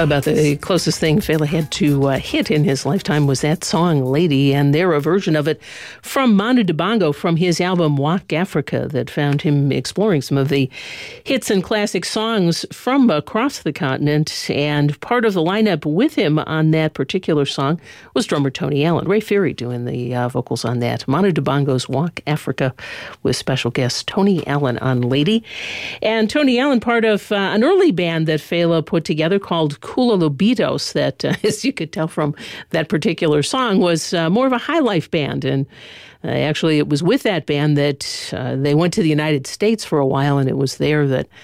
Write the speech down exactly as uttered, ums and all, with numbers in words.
About the closest thing Fela had to uh, hit in his lifetime was that song, Lady, and they're a version of it from Manu Dibango from his album Walk Africa that found him exploring some of the hits and classic songs from across the continent. And part of the lineup with him on that particular song was drummer Tony Allen. Ray Ferry doing the uh, vocals on that. Manu Dibango's Walk Africa with special guest Tony Allen on Lady. And Tony Allen, part of uh, an early band that Fela put together called Kula Lobitos that, uh, as you could tell from that particular song, was uh, more of a high life band. And uh, actually, it was with that band that uh, they went to the United States for a while, and it was there that